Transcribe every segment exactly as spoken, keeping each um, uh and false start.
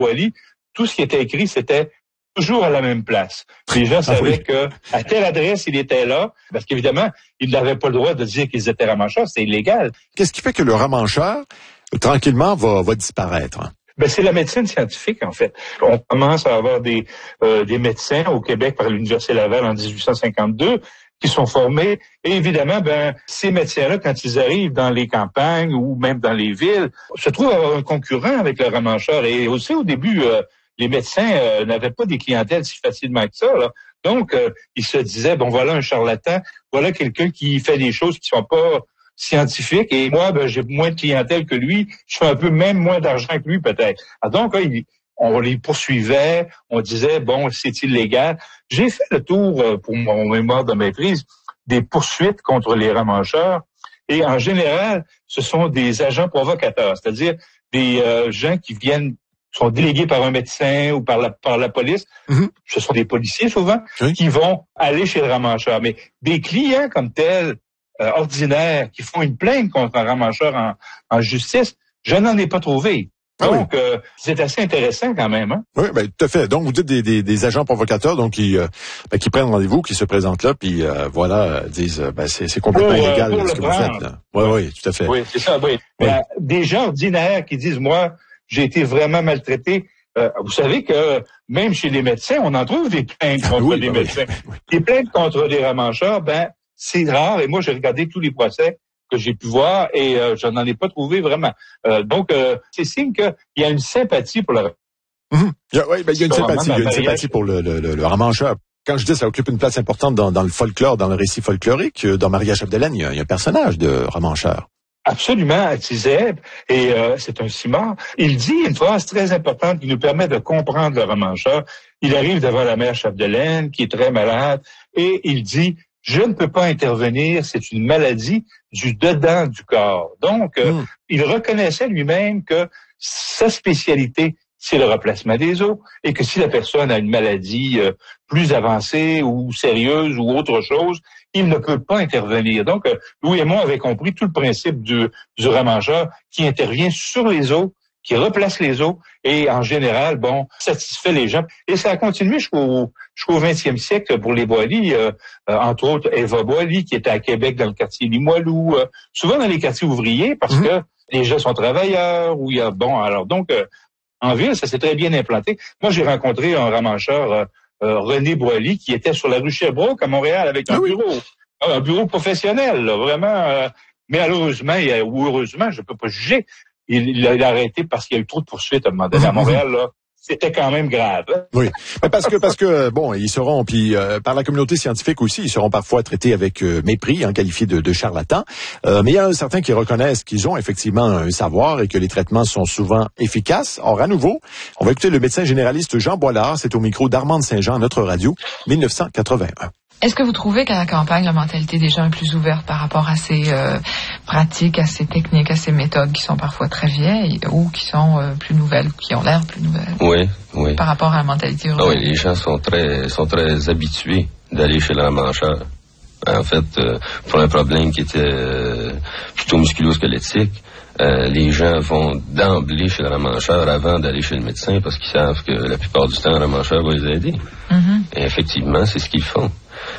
Boily, tout ce qui était écrit, c'était toujours à la même place. Les gens savaient ah oui. que à telle adresse, il était là, parce qu'évidemment, ils n'avaient pas le droit de dire qu'ils étaient ramancheurs, c'est illégal. Qu'est-ce qui fait que le ramancheur, tranquillement, va, va disparaître? Hein? Ben, c'est la médecine scientifique, en fait. On commence à avoir des, euh, des médecins au Québec par l'Université Laval en dix-huit cent cinquante-deux qui sont formés. Et évidemment, ben, ces médecins-là, quand ils arrivent dans les campagnes ou même dans les villes, se trouvent avoir un concurrent avec le ramancheur. Et aussi, au début, euh, les médecins euh, n'avaient pas des clientèles si facilement que ça, là. Donc, euh, ils se disaient, bon, voilà un charlatan, voilà quelqu'un qui fait des choses qui sont pas scientifiques, et moi, ben, j'ai moins de clientèle que lui, je fais un peu même moins d'argent que lui, peut-être. Ah, donc, là, il, on les poursuivait, on disait, bon, c'est illégal. J'ai fait le tour, euh, pour mon mémoire de maîtrise, des poursuites contre les ramancheurs, et en général, ce sont des agents provocateurs, c'est-à-dire des euh, gens qui viennent sont délégués par un médecin ou par la, par la police. Mm-hmm. Ce sont des policiers souvent oui. qui vont aller chez le ramancheur. Mais des clients comme tels, euh, ordinaires, qui font une plainte contre un ramancheur en, en justice, je n'en ai pas trouvé. Ah donc, oui. euh, c'est assez intéressant quand même. Hein? Oui, ben, tout à fait. Donc, vous dites des, des, des agents provocateurs donc qui, euh, ben, qui prennent rendez-vous, qui se présentent là, puis euh, voilà, euh, disent ben, c'est, c'est complètement pour, illégal euh, ce que prendre. vous faites. Là. Oui, oui, oui, tout à fait. Oui, c'est ça, oui. oui. Mais, des gens ordinaires qui disent, moi, j'ai été vraiment maltraité. Euh, vous savez que même chez les médecins, on en trouve des plaintes contre oui, des oui, médecins. Oui. Des plaintes contre des ramancheurs, ben c'est rare. Et moi, j'ai regardé tous les procès que j'ai pu voir et euh, je n'en ai pas trouvé vraiment. Euh, donc, euh, c'est signe qu'il y a une sympathie pour le. Mm-hmm. Il y a, oui, ben, il y a une sympathie, il y a une sympathie pour le, le, le, le ramancheur. Quand je dis ça occupe une place importante dans, dans le folklore, dans le récit folklorique, dans Maria-Chapdelaine, il y a, il y a un personnage de ramancheur. Absolument, Tizeb, et euh, c'est un cimard. Il dit une phrase très importante qui nous permet de comprendre le ramancheur. Il arrive devant la mère Chapdelaine, qui est très malade, et il dit « Je ne peux pas intervenir, c'est une maladie du dedans du corps. » Donc, euh, mmh. il reconnaissait lui-même que sa spécialité, c'est le remplacement des os, et que si la personne a une maladie euh, plus avancée ou sérieuse ou autre chose, il ne peut pas intervenir. Donc, euh, Louis Aymon avait compris tout le principe du, du ramancheur qui intervient sur les os, qui replace les os et, en général, bon, satisfait les gens. Et ça a continué jusqu'au, jusqu'au vingtième siècle pour les Boily, euh, euh, entre autres Eva Boily, qui était à Québec dans le quartier Limoilou, euh, souvent dans les quartiers ouvriers, parce mmh. que les gens sont travailleurs, où il y a, bon, alors donc, euh, en ville, ça s'est très bien implanté. Moi, j'ai rencontré un ramancheur, euh, euh, René Boily, qui était sur la rue Sherbrooke à Montréal avec un ah oui. bureau, un bureau professionnel, là, vraiment. Euh, mais malheureusement, ou heureusement, je peux pas juger, il, il a arrêté parce qu'il y a eu trop de poursuites à un moment donné à Montréal, là. C'était quand même grave. Hein? Oui, mais parce que parce que bon, ils seront puis euh, par la communauté scientifique aussi, ils seront parfois traités avec euh, mépris, hein, qualifiés de, de charlatans. Euh, mais il y a certains qui reconnaissent qu'ils ont effectivement un savoir et que les traitements sont souvent efficaces. Or, à nouveau, on va écouter le médecin généraliste Jean Boilard, c'est au micro d'Armande Saint-Jean, notre radio, dix-neuf cent quatre-vingt-un. Est-ce que vous trouvez qu'à la campagne, la mentalité des gens est plus ouverte par rapport à ces euh, pratiques, à ces techniques, à ces méthodes qui sont parfois très vieilles ou qui sont euh, plus nouvelles, qui ont l'air plus nouvelles? Oui, oui. Par rapport à la mentalité urbaine? Ah oui, les gens sont très, sont très habitués d'aller chez le ramancheur. En fait, euh, pour un problème qui était euh, plutôt musculo-squelettique, euh, les gens vont d'emblée chez le ramancheur avant d'aller chez le médecin parce qu'ils savent que la plupart du temps, le ramancheur va les aider. Mm-hmm. Et effectivement, c'est ce qu'ils font.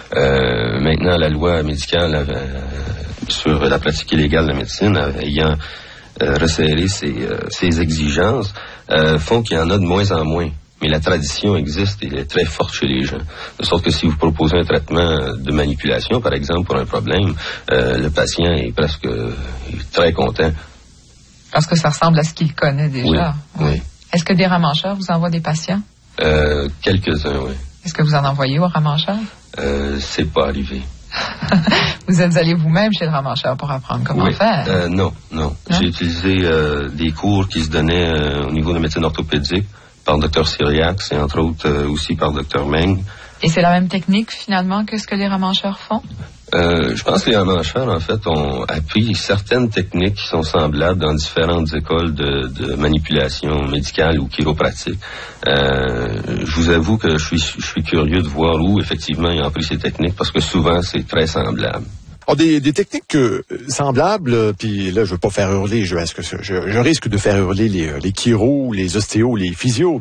Euh, maintenant, la loi médicale euh, sur la pratique illégale de la médecine, euh, ayant euh, resserré ses, euh, ses exigences, euh, font qu'il y en a de moins en moins. Mais la tradition existe et elle est très forte chez les gens. De sorte que si vous proposez un traitement de manipulation, par exemple, pour un problème, euh, le patient est presque euh, très content. Parce que ça ressemble à ce qu'il connaît déjà. Oui, oui. Est-ce que des ramancheurs vous envoient des patients? Euh, quelques-uns, oui. Est-ce que vous en envoyez au ramancheur? Euh, c'est pas arrivé. Vous êtes allé vous-même chez le ramancheur pour apprendre comment oui. faire? Euh, non, non. Hein? J'ai utilisé euh, des cours qui se donnaient euh, au niveau de la médecine orthopédique par le docteur Syriac et entre autres euh, aussi par le docteur Meng. Et c'est la même technique finalement que ce que les ramancheurs font? Euh, je pense que les ramancheurs, en fait, ont appris certaines techniques qui sont semblables dans différentes écoles de, de manipulation médicale ou chiropratique. Euh, je vous avoue que je suis, je suis curieux de voir où, effectivement, ils ont appris ces techniques, parce que souvent, c'est très semblable. Alors, des, des techniques euh, semblables, euh, puis là, je veux pas faire hurler, je, est-ce que je, je risque de faire hurler les, les chiro, les ostéos, les physios,